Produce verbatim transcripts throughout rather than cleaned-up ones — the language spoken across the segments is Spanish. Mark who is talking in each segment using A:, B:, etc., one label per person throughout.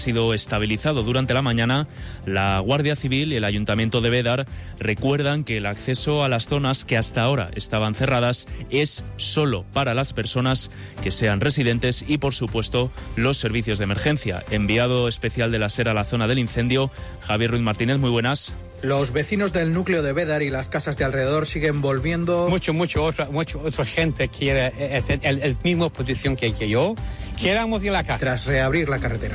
A: Ha sido estabilizado durante la mañana. La Guardia Civil y el Ayuntamiento de Bédar recuerdan que el acceso a las zonas que hasta ahora estaban cerradas es solo para las personas que sean residentes y, por supuesto, los servicios de emergencia. Enviado especial de la SER a la zona del incendio, Javier Ruiz Martínez, muy buenas.
B: Los vecinos del núcleo de Bédar y las casas de alrededor siguen volviendo.
C: Mucho, mucho, otra, mucho, otra gente quiere el, el mismo posición que, que yo. Queramos ir a la casa.
B: Tras reabrir la carretera.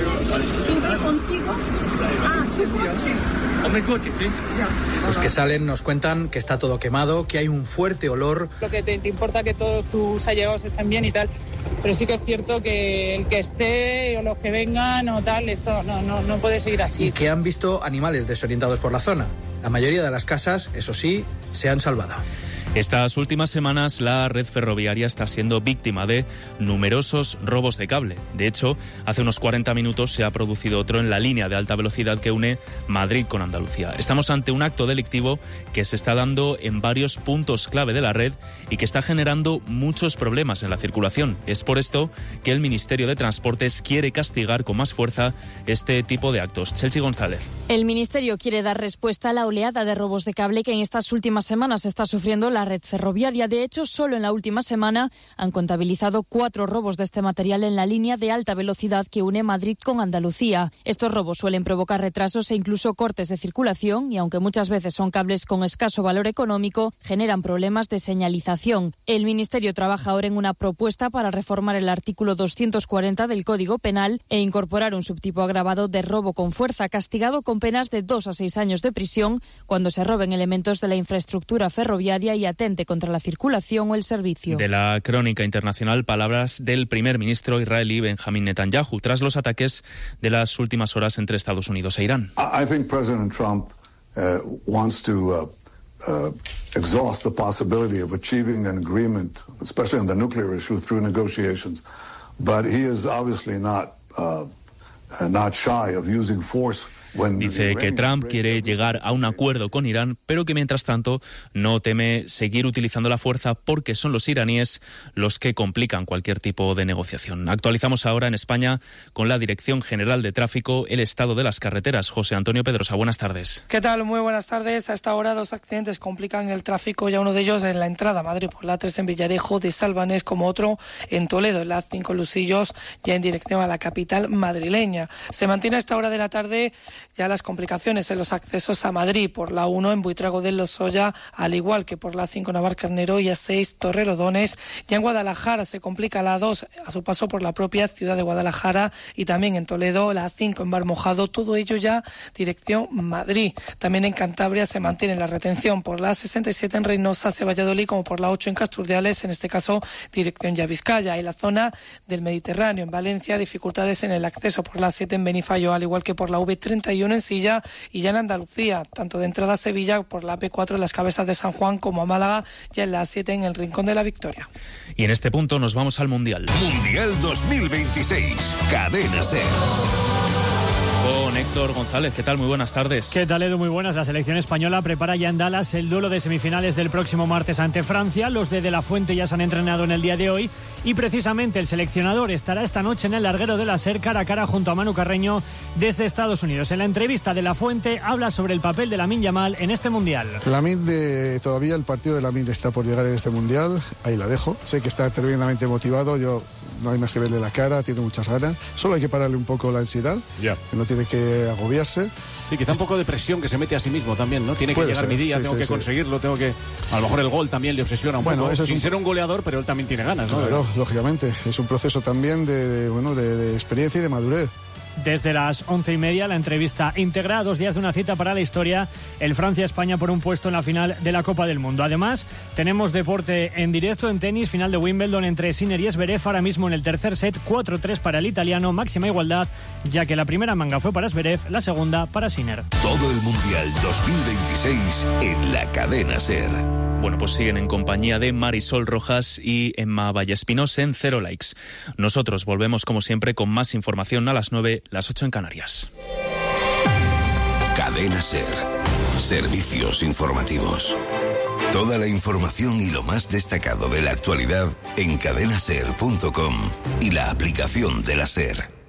B: Los que salen nos cuentan que está todo quemado, que hay un fuerte olor.
D: Lo que te, te importa que todos tus allegados estén bien y tal, pero sí que es cierto que el que esté o los que vengan o tal, esto no, no, no puede seguir así.
B: Y que han visto animales desorientados por la zona. La mayoría de las casas, eso sí, se han salvado.
A: Estas últimas semanas la red ferroviaria está siendo víctima de numerosos robos de cable. De hecho, hace unos cuarenta minutos se ha producido otro en la línea de alta velocidad que une Madrid con Andalucía. Estamos ante un acto delictivo que se está dando en varios puntos clave de la red y que está generando muchos problemas en la circulación. Es por esto que el Ministerio de Transportes quiere castigar con más fuerza este tipo de actos. Chelsea González.
E: El Ministerio quiere dar respuesta a la oleada de robos de cable que en estas últimas semanas está sufriendo la red ferroviaria. De hecho, solo en la última semana han contabilizado cuatro robos de este material en la línea de alta velocidad que une Madrid con Andalucía. Estos robos suelen provocar retrasos e incluso cortes de circulación y, aunque muchas veces son cables con escaso valor económico, generan problemas de señalización. El Ministerio trabaja ahora en una propuesta para reformar el artículo doscientos cuarenta del Código Penal e incorporar un subtipo agravado de robo con fuerza, castigado con penas de dos a seis años de prisión cuando se roben elementos de la infraestructura ferroviaria y atente contra la circulación o el servicio.
A: De la crónica internacional, palabras del primer ministro israelí Benjamín Netanyahu tras los ataques de las últimas horas entre Estados Unidos e Irán.
F: I think President Trump uh, wants to uh, uh, exhaust the possibility of achieving an agreement, especially on the nuclear issue, through negotiations, but he is obviously not uh, uh, not shy of using force.
A: Dice que Trump quiere llegar a un acuerdo con Irán, pero que mientras tanto no teme seguir utilizando la fuerza porque son los iraníes los que complican cualquier tipo de negociación. Actualizamos ahora en España con la Dirección General de Tráfico el estado de las carreteras. José Antonio Pedrosa, buenas tardes.
G: ¿Qué tal? Muy buenas tardes. A esta hora dos accidentes complican el tráfico, ya uno de ellos en la entrada a Madrid por la A tres en Villarejo de Salvanés, como otro en Toledo, en la A cinco Lusillos, ya en dirección a la capital madrileña. Se mantiene a esta hora de la tarde ya las complicaciones en los accesos a Madrid por la uno en Buitrago de Lozoya, al igual que por la cinco Navarcarnero y A seis Torrelodones. Ya en Guadalajara se complica la dos a su paso por la propia ciudad de Guadalajara y también en Toledo la A cinco en Bar Mojado, todo ello ya dirección Madrid. También en Cantabria se mantiene la retención por la A sesenta y siete en Reynosa hacia Valladolid, como por la ocho en Casturdiales, en este caso dirección ya Vizcaya. Y la zona del Mediterráneo en Valencia, dificultades en el acceso por la A siete en Benifallo, al igual que por la V treinta y uno en Silla, y ya en Andalucía, tanto de entrada a Sevilla por la A P cuatro en las Cabezas de San Juan como a Málaga, ya en la A siete en el Rincón de la Victoria.
A: Y en este punto nos vamos al Mundial.
H: Mundial dos mil veintiséis, Cadena SER.
A: Con Héctor González, ¿qué tal? Muy buenas tardes.
I: ¿Qué tal, Edu? Muy buenas. La selección española prepara ya en Dallas el duelo de semifinales del próximo martes ante Francia. Los de De La Fuente ya se han entrenado en el día de hoy y precisamente el seleccionador estará esta noche en el larguero de la SER cara a cara junto a Manu Carreño desde Estados Unidos. En la entrevista, De La Fuente habla sobre el papel de Lamine Yamal en este Mundial.
J: Lamine, de, todavía el partido de Lamine está por llegar en este Mundial. Ahí la dejo. Sé que está tremendamente motivado. Yo no hay más que verle la cara, tiene muchas ganas. Solo hay que pararle un poco la ansiedad. Ya. Que no tiene que agobiarse.
K: Sí, quizá un poco de presión que se mete a sí mismo también, ¿no? Tiene que
J: Puede
K: llegar
J: ser,
K: mi día,
J: sí,
K: tengo
J: sí,
K: que
J: sí.
K: conseguirlo, tengo que... A lo mejor el gol también le obsesiona un
J: bueno,
K: poco,
J: eso es
K: sin
J: un...
K: ser un goleador, pero él también tiene ganas, ¿no?
J: Claro, lógicamente. Es un proceso también de, de, bueno, de, de experiencia y de madurez.
I: Desde las once y media, la entrevista íntegra a dos días de una cita para la historia, el Francia-España por un puesto en la final de la Copa del Mundo. Además, tenemos deporte en directo en tenis, final de Wimbledon entre Sinner y Zverev, ahora mismo en el tercer set, cuatro tres para el italiano, máxima igualdad, ya que la primera manga fue para Zverev, la segunda para Sinner.
H: Todo el Mundial dos mil veintiséis en la Cadena SER.
A: Bueno, pues siguen en compañía de Marisol Rojas y Emma Vallespinos en Cero Likes. Nosotros volvemos como siempre con más información a las nueve, las ocho en Canarias.
H: Cadena SER. Servicios informativos. Toda la información y lo más destacado de la actualidad en cadena ser punto com y la aplicación de la SER.